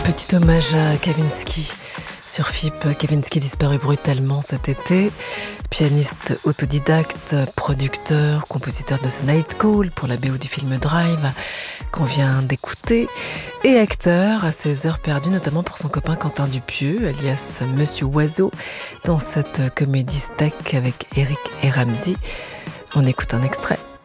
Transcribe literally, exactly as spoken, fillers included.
Petit hommage à Kavinsky sur F I P. Kavinsky disparu brutalement cet été. Pianiste autodidacte, producteur, compositeur de The Night Call pour la B O du film Drive qu'on vient d'écouter et acteur à ses heures perdues, notamment pour son copain Quentin Dupieux, alias Monsieur Oiseau, dans cette comédie steak avec Eric et Ramsey. On écoute un extrait.